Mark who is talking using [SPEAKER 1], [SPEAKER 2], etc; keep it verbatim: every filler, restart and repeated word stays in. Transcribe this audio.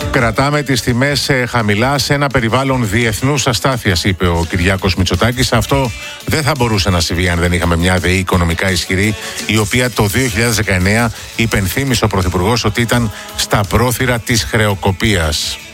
[SPEAKER 1] Κρατάμε τις τιμές χαμηλά σε ένα περιβάλλον διεθνούς αστάθειας, είπε ο Κυριάκος Μητσοτάκης. Αυτό δεν θα μπορούσε να συμβεί αν δεν είχαμε μια ΔΕΗ οικονομικά ισχυρή, η οποία το δύο χιλιάδες δεκαεννέα υπενθύμισε ο Πρωθυπουργός ότι ήταν στα πρόθυρα της χρεοκοπίας.